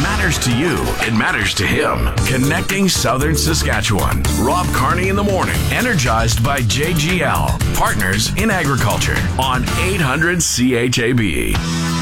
matters to you, it matters to him. Connecting Southern Saskatchewan. Rob Carney in the morning. Energized by JGL. Partners in Agriculture on 800 CHAB.